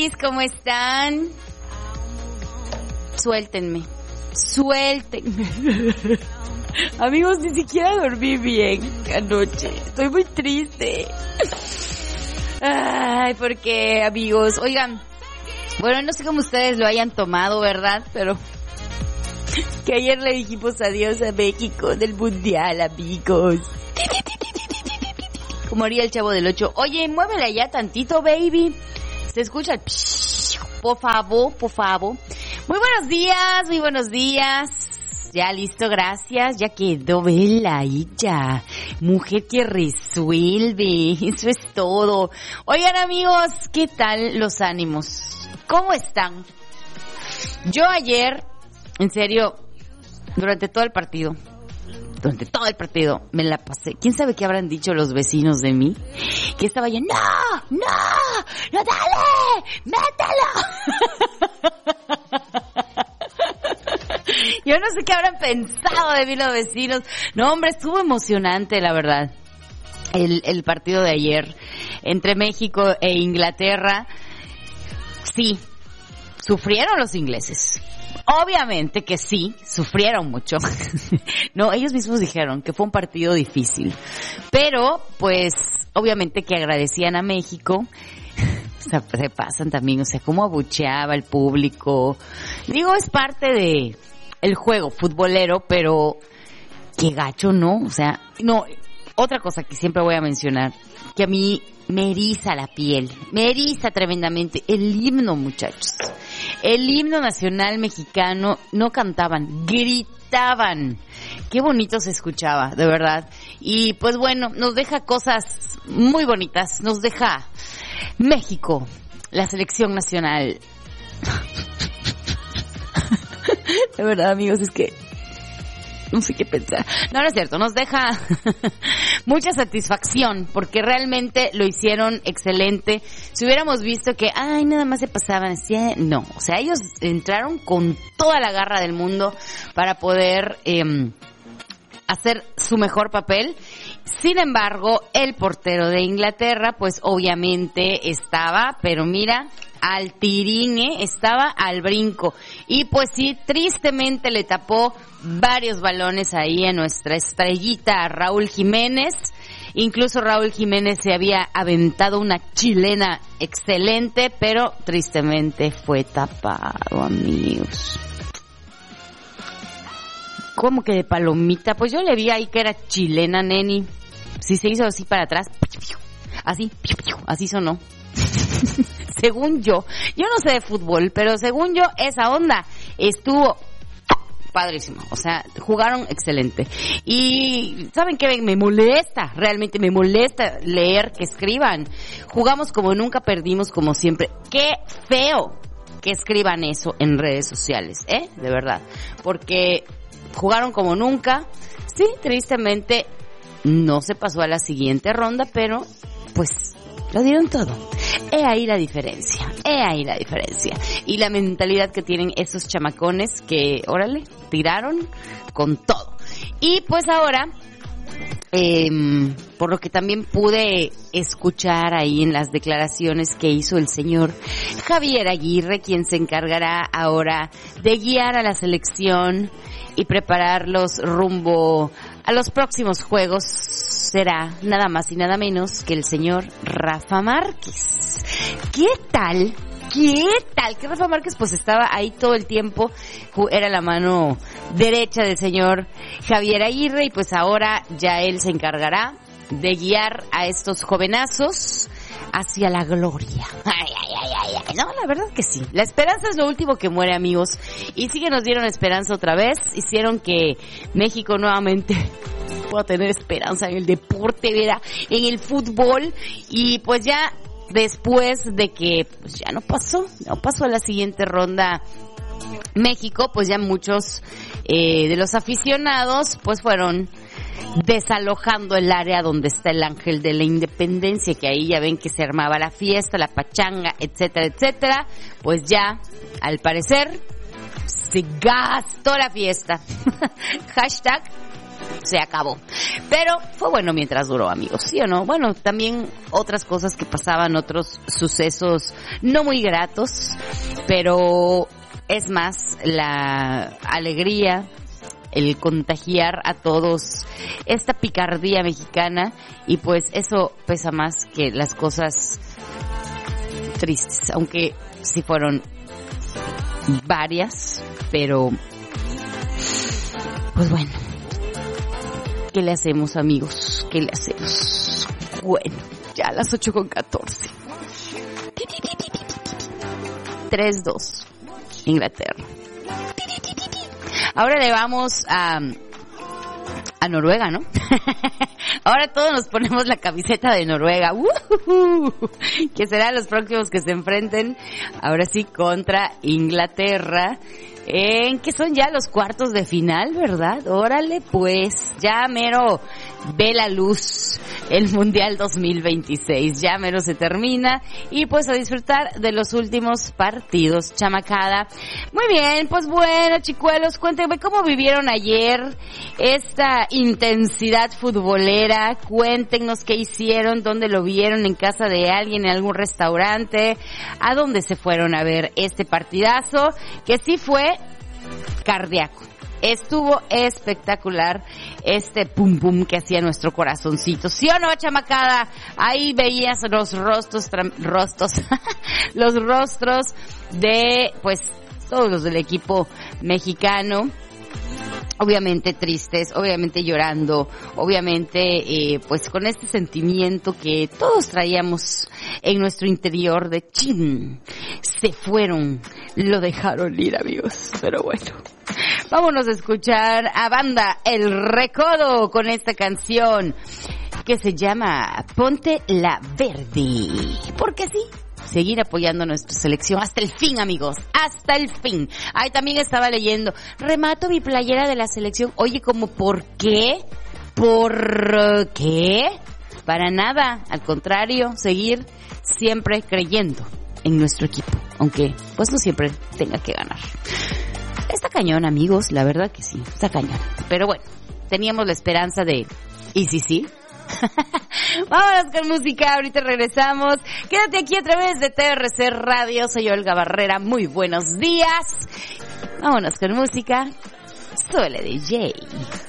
Babies, ¿cómo están? Suéltenme. Amigos, ni siquiera dormí bien anoche. Estoy muy triste. Ay, porque, amigos, oigan, bueno, no sé cómo ustedes lo hayan tomado, ¿verdad? Pero que ayer le dijimos adiós a México del Mundial, amigos. Como haría el Chavo del 8. Oye, muévela ya tantito, baby. Se escucha el por favor. Muy buenos días. Ya listo, gracias. Ya quedó, vela ahí ya. Mujer que resuelve. Eso es todo. Oigan, amigos, ¿qué tal los ánimos? ¿Cómo están? Yo ayer, en serio, durante todo el partido me la pasé. ¿Quién sabe qué habrán dicho los vecinos de mí? Que estaba yo, ¡No, dale! ¡Mételo! Yo no sé qué habrán pensado de mí los vecinos. No, hombre, estuvo emocionante, la verdad. El partido de ayer entre México e Inglaterra. Sí, sufrieron los ingleses. Obviamente que sí, sufrieron mucho. No, ellos mismos dijeron que fue un partido difícil. Pero, pues, obviamente que agradecían a México. O sea, se pasan también, o sea, cómo abucheaba el público. Digo, es parte de el juego futbolero, pero qué gacho, ¿no? O sea, no, otra cosa que siempre voy a mencionar, que a mí me eriza la piel, me eriza tremendamente el himno, muchachos. El himno nacional mexicano no cantaban, gritaban. Qué bonito se escuchaba, de verdad. Y pues bueno, nos deja cosas muy bonitas. Nos deja México, la selección nacional. De verdad, amigos, es que no sé qué pensar. No es cierto, nos deja mucha satisfacción porque realmente lo hicieron excelente. Si hubiéramos visto que, nada más se pasaban así, no. O sea, ellos entraron con toda la garra del mundo para poder hacer su mejor papel. Sin embargo, el portero de Inglaterra, pues obviamente estaba, pero mira, al tirín, estaba al brinco. Y pues sí, tristemente le tapó varios balones ahí a nuestra estrellita Raúl Jiménez. Incluso Raúl Jiménez se había aventado una chilena excelente, pero tristemente fue tapado, amigos. ¿Cómo que de palomita? Pues yo le vi ahí que era chilena, neni. Si se hizo así para atrás, así sonó. Según yo no sé de fútbol, pero según yo esa onda estuvo padrísimo. O sea, jugaron excelente. Y ¿saben qué? Me molesta, realmente me molesta leer que escriban. Jugamos como nunca, perdimos como siempre. Qué feo que escriban eso en redes sociales, de verdad. Porque jugaron como nunca. Sí, tristemente no se pasó a la siguiente ronda, pero pues lo dieron todo. He ahí la diferencia. Y la mentalidad que tienen esos chamacones que, órale, tiraron con todo. Y pues ahora, por lo que también pude escuchar ahí en las declaraciones que hizo el señor Javier Aguirre, quien se encargará ahora de guiar a la selección y prepararlos rumbo a los próximos juegos, será nada más y nada menos que el señor Rafa Márquez. ¿Qué tal? Que Rafa Márquez pues estaba ahí todo el tiempo, era la mano derecha del señor Javier Aguirre y pues ahora ya él se encargará de guiar a estos jovenazos hacia la gloria. No, la verdad que sí. La esperanza es lo último que muere, amigos. Y sí que nos dieron esperanza otra vez. Hicieron que México nuevamente pueda tener esperanza en el deporte, ¿verdad? En el fútbol. Y pues ya después de que pues ya no pasó a la siguiente ronda México, pues ya muchos de los aficionados pues fueron desalojando el área donde está el Ángel de la Independencia, que ahí ya ven que se armaba la fiesta, la pachanga, etcétera, etcétera. Pues ya, al parecer, se gastó la fiesta. Hashtag se acabó. Pero fue bueno mientras duró, amigos, ¿sí o no? Bueno, también otras cosas que pasaban, otros sucesos no muy gratos, pero es más la alegría, el contagiar a todos esta picardía mexicana, y pues eso pesa más que las cosas tristes, aunque sí fueron varias, pero pues bueno, ¿qué le hacemos, amigos? ¿Qué le hacemos? Bueno, ya a las 8:14. 3-2 Inglaterra. Ahora le vamos a Noruega, ¿no? Ahora todos nos ponemos la camiseta de Noruega, que serán los próximos que se enfrenten, ahora sí, contra Inglaterra, que son ya los cuartos de final, ¿verdad? Órale, pues, ya mero ve la luz el Mundial 2026, ya mero se termina, y pues a disfrutar de los últimos partidos, chamacada. Muy bien, pues bueno, chicuelos, cuéntenme cómo vivieron ayer esta intensidad futbolera, cuéntenos qué hicieron, dónde lo vieron, en casa de alguien, en algún restaurante, a dónde se fueron a ver este partidazo, que sí fue cardíaco. Estuvo espectacular este pum pum que hacía nuestro corazoncito. ¿Sí o no, chamacada? Ahí veías los rostros los rostros de, pues, todos los del equipo mexicano. Obviamente tristes, obviamente llorando, obviamente pues con este sentimiento que todos traíamos en nuestro interior de chin, se fueron, lo dejaron ir, amigos. Pero bueno, vámonos a escuchar a Banda El Recodo con esta canción que se llama Ponte la Verde, porque sí, seguir apoyando a nuestra selección hasta el fin, amigos, hasta el fin. Ay, también estaba leyendo, remato mi playera de la selección. Oye, ¿cómo por qué? ¿Por qué? Para nada, al contrario, seguir siempre creyendo en nuestro equipo, aunque pues no siempre tenga que ganar. Está cañón, amigos, la verdad que sí, está cañón. Pero bueno, teníamos la esperanza de, ¿y sí? Vámonos con música, ahorita regresamos. Quédate aquí a través de TRC Radio, soy Olga Barrera, muy buenos días. Vámonos con música, Sole DJ.